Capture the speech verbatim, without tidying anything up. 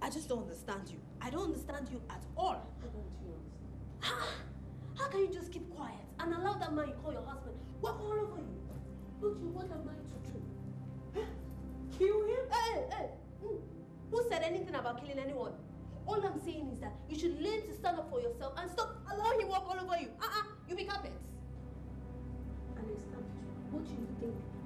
I just don't understand you. I don't understand you at all. How don't you understand? How, how can you just keep quiet and allow that man you call your husband walk all over you? Okay, what am I to do? Huh? Kill him? Hey, hey, mm. Who said anything about killing anyone? All I'm saying is that you should learn to stand up for yourself and stop allowing him walk all over you. Uh-uh, you be carpet. Alex, what do you think